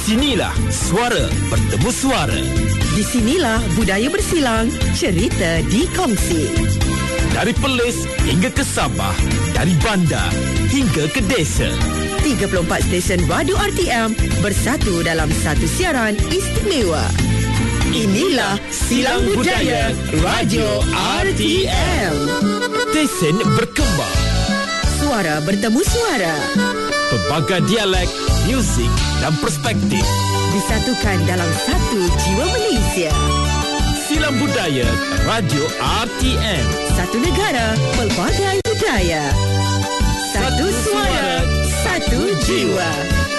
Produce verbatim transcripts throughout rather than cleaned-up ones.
sinilah suara bertemu suara. Di sinilah budaya bersilang, cerita dikongsi. Dari Perlis hingga ke Sabah, dari bandar hingga ke desa. tiga puluh empat stesen radio R T M bersatu dalam satu siaran istimewa. Inilah Silang Budaya Radio R T M. Stesen berkembang. Suara bertemu suara. Pelbagai dialek, muzik dan perspektif disatukan dalam satu jiwa Malaysia. Silang Budaya Radio R T M. Satu negara, pelbagai budaya. Satu suara, satu jiwa.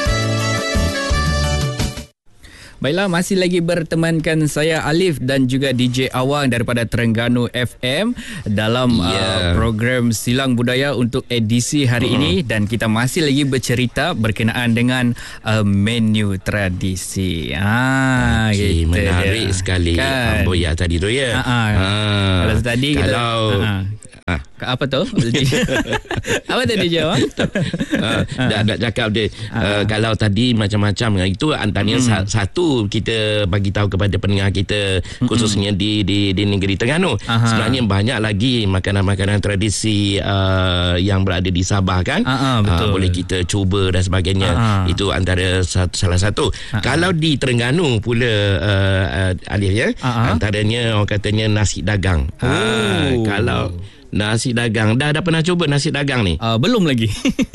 Baiklah, masih lagi bertemankan saya Alif dan juga D J Awang daripada Terengganu F M dalam yeah. uh, program Silang Budaya untuk edisi hari uh-huh. ini, dan kita masih lagi bercerita berkenaan dengan uh, menu tradisi. Ah, okay, gitu menarik dia. Sekali kan? Amboya tadi tu ya. Uh-huh. Uh, kalau tadi kalau kita, uh-huh. Ah. Apa tu? Apa tadi jawab? uh, dah nak cakap dia. Uh, kalau tadi macam-macam, itu antaranya hmm. satu kita bagi tahu kepada pendengar kita khususnya hmm. di di di negeri Terengganu. Aha. Sebenarnya banyak lagi makanan-makanan tradisi uh, yang berada di Sabah kan. Aha, betul. Uh, boleh kita cuba dan sebagainya. Aha. Itu antara satu, salah satu. Aha. Kalau di Terengganu pula uh, uh, Alif ya, Aha. antaranya orang katanya nasi dagang. Oh. Uh, kalau nasi dagang, dah dah pernah cuba nasi dagang ni? Uh, belum lagi.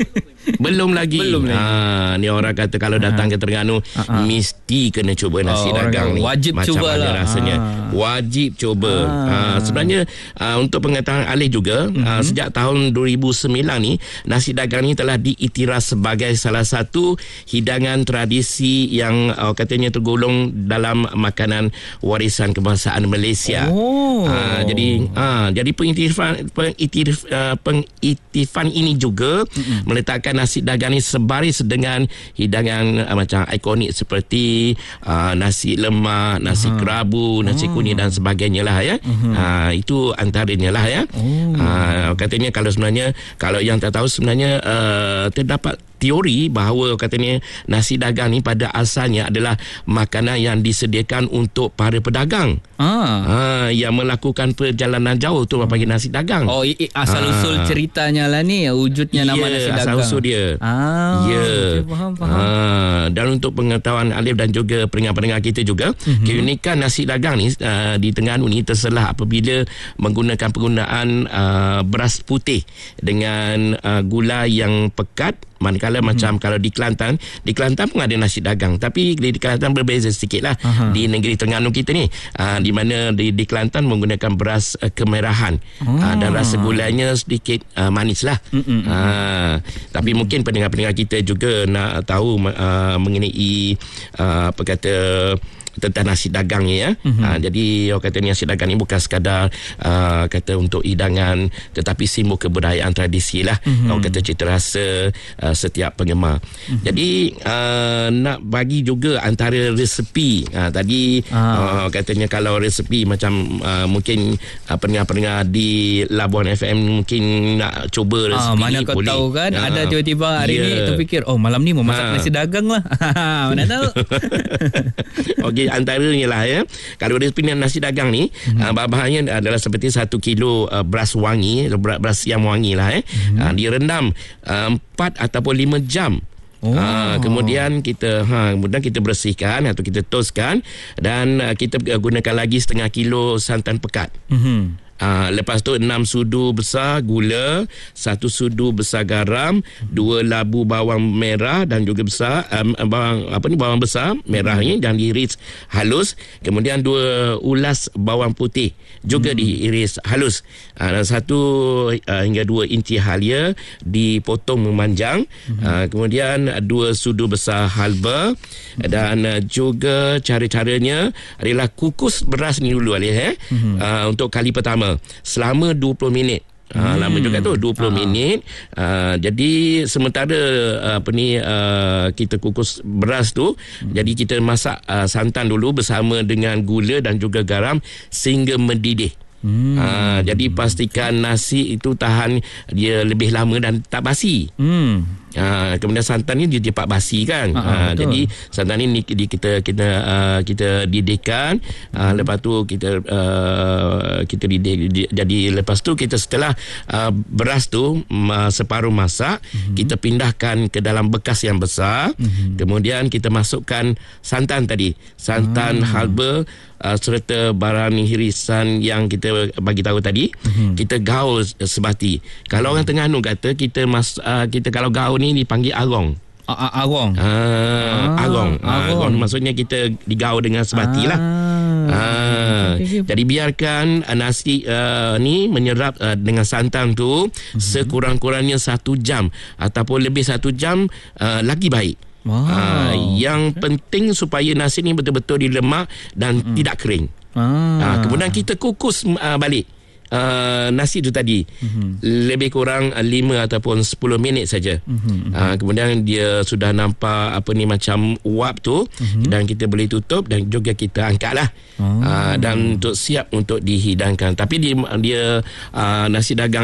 Belum lagi. Belum lagi. Ha, ni orang kata kalau datang ke Terengganu uh-huh. mesti kena cuba nasi oh, dagang ni. Wajib macam cuba lah. rasanya. Ha. Wajib cuba. Ha. Ha, sebenarnya uh, untuk pengetahuan Alif juga, uh-huh. uh, sejak tahun dua ribu sembilan ni nasi dagang ni telah diiktiraf sebagai salah satu hidangan tradisi yang uh, katanya tergolong dalam makanan warisan kebangsaan Malaysia. Oh. Uh, jadi uh, jadi pengiktirafan pengiktiraf, uh, pengiktirafan ini juga uh-huh. meletakkan nasi dagang ni sebaris dengan hidangan uh, macam ikonik seperti uh, nasi lemak, nasi uh-huh. kerabu, nasi uh-huh. kuning dan sebagainya lah ya. Uh-huh. Uh, itu antaranya lah ya. Uh-huh. Uh, katanya kalau sebenarnya kalau yang tak tahu sebenarnya uh, terdapat teori bahawa katanya nasi dagang ni pada asalnya adalah makanan yang disediakan untuk para pedagang ah. ha, yang melakukan perjalanan jauh tu panggil nasi dagang. Oh, asal usul ah. ceritanya lah ni, wujudnya nama yeah, nasi dagang. Asal usul dia. Ah, ya. Yeah. Okay, faham, faham. Ah, dan untuk pengetahuan Alif dan juga pendengar-pendengar kita juga, mm-hmm. keunikan nasi dagang ni uh, di Terengganu ni terselah apabila menggunakan penggunaan uh, beras putih dengan uh, gula yang pekat. Manakala hmm. macam kalau di Kelantan, di Kelantan pun ada nasi dagang, tapi di, di Kelantan berbeza sedikit lah. Aha. Di negeri Terengganu kita ni, uh, di mana di, di Kelantan menggunakan beras uh, kemerahan oh. uh, dan rasa gulanya sedikit uh, manis lah. Uh, tapi hmm. mungkin pendengar-pendengar kita juga nak tahu uh, mengenai uh, apa kata tentang nasi dagang ni ya. Mm-hmm. Ha, jadi orang kata nasi dagang ni bukan sekadar uh, kata untuk hidangan, tetapi simbol kebudayaan tradisi lah. Mm-hmm. Orang kata cita rasa uh, setiap penggemar. Mm-hmm. Jadi uh, nak bagi juga antara resepi. Uh, tadi ah. uh, katanya kalau resepi macam uh, mungkin uh, pendengar-pendengar di Labuan F M mungkin nak cuba resepi. Ah, mana kau boleh. Tahu kan uh, ada tiba-tiba hari yeah. ni terfikir oh malam ni mau masak uh. nasi dagang lah. Mana tahu. Okey, antaranya lah ya. Kalau resepi nasi dagang ni, mm-hmm. uh, bahan-bahannya adalah seperti satu kilo uh, beras wangi, beras yang wangi lah eh. Mm-hmm. Uh, direndam uh, empat ataupun lima jam. Oh. Uh, kemudian kita ha, kemudian kita bersihkan atau kita toskan dan uh, kita gunakan lagi setengah kilo santan pekat. Mm-hmm. Uh, lepas tu enam sudu besar gula, satu sudu besar garam, dua labu bawang merah dan juga besar um, bawang apa ni bawang besar merah ni dan diiris halus. Kemudian dua ulas bawang putih juga hmm. diiris halus. Uh, dan satu uh, hingga dua inci halia dipotong memanjang. Hmm. Uh, kemudian dua sudu besar halba hmm. dan uh, juga cara-caranya adalah kukus beras ni dulu alih eh hmm. uh, untuk kali pertama selama dua puluh minit. Ha, hmm. lama juga tu dua puluh minit. Uh, jadi sementara uh, apa ni uh, kita kukus beras tu, hmm. jadi kita masak uh, santan dulu bersama dengan gula dan juga garam sehingga mendidih. Hmm. Uh, jadi pastikan nasi itu tahan dia lebih lama dan tak basi. Hmm. Uh, kemudian santan ni dia cepat basi kan. Uh, uh, jadi santan ni kita kita uh, kita didihkan. Uh, lepas tu kita uh, kita didih. Jadi lepas tu kita setelah uh, beras tu uh, separuh masak, hmm. kita pindahkan ke dalam bekas yang besar. Hmm. Kemudian kita masukkan santan tadi, santan hmm. halba. Uh, serta barang irisan yang kita bagi tahu tadi, mm-hmm. kita gaul sebati. Kalau mm-hmm. orang Terengganu kata kita mas uh, kita kalau gaul ni dipanggil arong. A- arong. Uh, ah, arong. Arong. Arong maksudnya kita digaul dengan sebati ah. lah. Uh, okay, okay. Jadi biarkan uh, nasi uh, ni menyerap uh, dengan santan tu mm-hmm. sekurang-kurangnya satu jam ataupun lebih satu jam uh, lagi baik. Wow. Uh, yang okay. penting supaya nasi ni betul-betul dilemak dan mm. tidak kering. Ah. Uh, kemudian kita kukus uh, balik uh, nasi tu tadi. Mm-hmm. Lebih kurang uh, lima ataupun sepuluh minit saja. Mm-hmm. Uh, kemudian dia sudah nampak apa ni macam uap tu, mm-hmm. dan kita boleh tutup dan juga kita angkatlah. Oh. Uh, dan untuk siap untuk dihidangkan. Tapi dia, dia uh, nasi dagang